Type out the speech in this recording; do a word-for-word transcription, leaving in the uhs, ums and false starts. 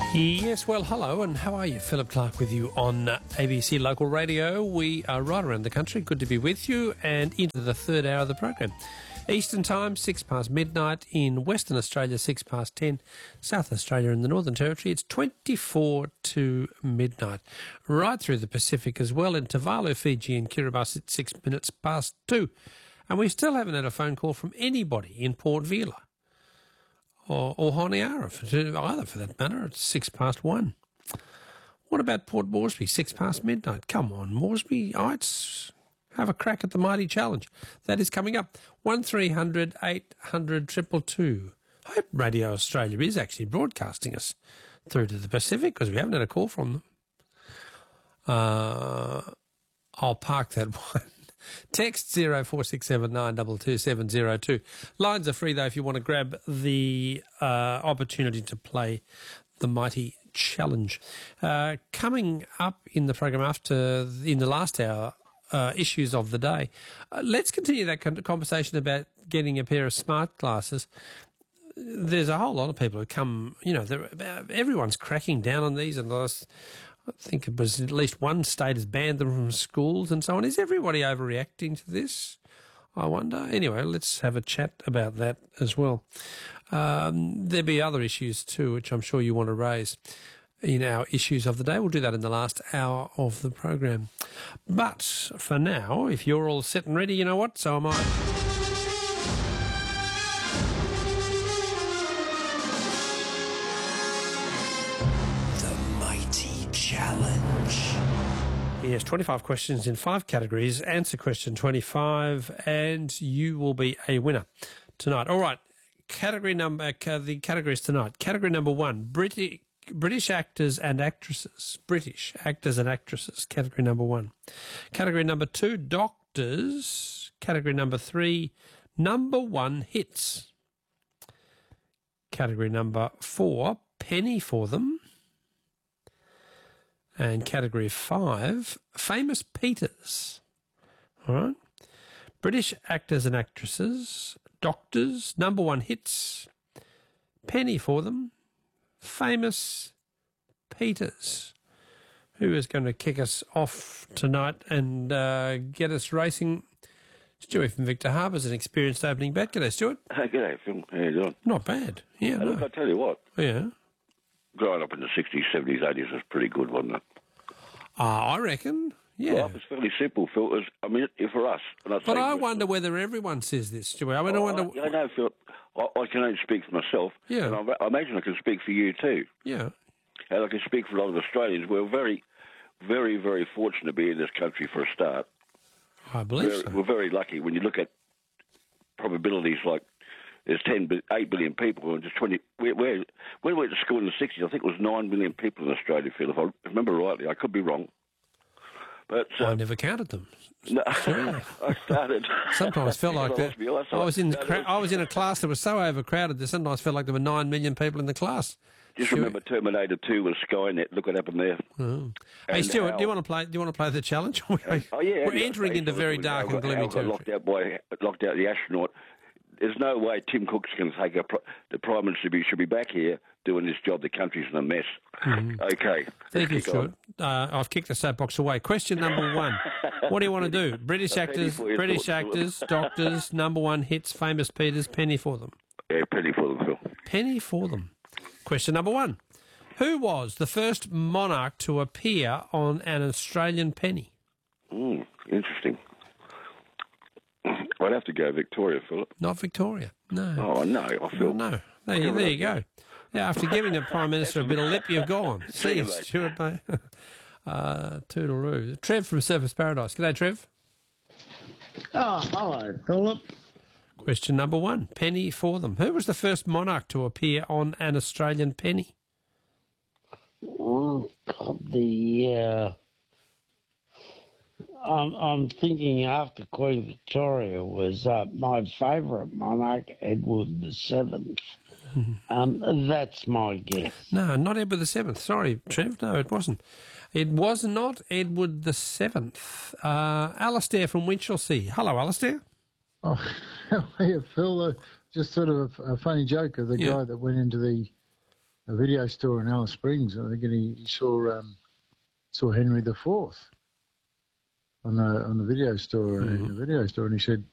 Yes, well, hello, and how are you? Philip Clark with you on uh, A B C Local Radio. We are right around the country. Good to be with you, and into the third hour of the program. Eastern Time, six past midnight. In Western Australia, six past ten. South Australia and the Northern Territory, it's twenty-four to midnight. Right through the Pacific as well. In Tuvalu, Fiji and Kiribati, it's six minutes past two. And we still haven't had a phone call from anybody in Port Vila. Or, or Honiara, either for that matter. It's six past one. What about Port Moresby? Six past midnight. Come on, Moresby. Oh, it's have a crack at the mighty challenge. That is coming up. One three hundred eight hundred two two two. I hope Radio Australia is actually broadcasting us through to the Pacific because we haven't had a call from them. Uh, I'll park that one. Text zero four six seven nine two two seven zero two. Lines are free, though, if you want to grab the uh, opportunity to play the mighty challenge. Uh, coming up in the program after, in the last hour, uh, issues of the day. Uh, let's continue that conversation about getting a pair of smart glasses. There's a whole lot of people who come, you know, everyone's cracking down on these, and I think it was at least one state has banned them from schools and so on. Is everybody overreacting to this, I wonder? Anyway, let's have a chat about that as well. Um, there'll be other issues too, which I'm sure you want to raise in our issues of the day. We'll do that in the last hour of the program. But for now, if you're all set and ready, you know what? So am I. Challenge. Yes, twenty-five questions in five categories. Answer question twenty-five and you will be a winner tonight. All right, category number, uh, the categories tonight. Category number one, British, British actors and actresses. British actors and actresses, category number one. Category number two, doctors. Category number three, number one hits. Category number four, penny for them. And category five, famous Peters. All right. British actors and actresses, doctors, number one hits, penny for them, famous Peters. Who is going to kick us off tonight and uh, get us racing? Stuart from Victor Harbour is an experienced opening bat. G'day, Stuart. Hey, g'day, Phil. How you doing? Not bad. Yeah, hey, no. Look, I tell you what. Yeah. Growing up in the sixties, seventies, eighties was pretty good, wasn't it? Ah, uh, I reckon. Yeah. Life was fairly simple, Phil. It was, I mean, for us. And but I wonder whether everyone says this, Stuart. I mean, oh, I wonder. I, I know, Phil. I, I can only speak for myself. Yeah. And I, I imagine I can speak for you too. Yeah. And I can speak for a lot of Australians. We're very, very, very fortunate to be in this country for a start. I believe we're, so. We're very lucky when you look at probabilities like there's ten, eight billion people, and just twenty. We're, we're, when we went to school in the sixties, I think it was nine million people in Australia, Phil, if I remember rightly. I could be wrong. But uh, I never counted them. No, I started. Sometimes felt like that. I was in cra- I was in a class that was so overcrowded that sometimes felt like there were nine million people in the class. Just Stuart. remember Terminator Two with Skynet. Look what happened there. Oh. Hey, Stuart, how, do you want to play? Do you want to play the challenge? oh yeah, we're entering into very dark and gloomy territory. Locked out by locked out the astronaut. There's no way Tim Cook's going to take a pro- the Prime Minister be, should be back here doing this job. The country's in a mess. Mm-hmm. Okay. Thank you, Stuart. Uh, I've kicked the soapbox away. Question number one. What do you want to do? British actors, British actors, doctors, number one hits, famous Peters, penny for them. Yeah, penny for them, Phil. Penny for them. Question number one. Who was the first monarch to appear on an Australian penny? Mm, interesting. I'd have to go Victoria, Philip. Not Victoria, no. Oh, no, I feel... No, there, you, there you go. Now, after giving the Prime Minister a bit of lip, you've gone. See you, Stuart, mate. Uh, toodle-oo. Trev from Surfers Paradise. G'day, Trev. Oh, hello, Philip. Question number one. Penny for them. Who was the first monarch to appear on an Australian penny? Oh, God, the... Uh... I'm, I'm thinking after Queen Victoria was uh, my favourite monarch, Edward the Seventh. um, that's my guess. No, not Edward the Seventh. Sorry, Trev. No, it wasn't. It was not Edward the Seventh. Uh, Alistair from Winchelsea. Hello, Alistair. Oh, how are you, Phil? Uh, just sort of a, a funny joke of the yeah. guy that went into the a video store in Alice Springs, I think, and he, he saw um, saw Henry the Fourth on the on the video store Mhm. in the video store, and he said,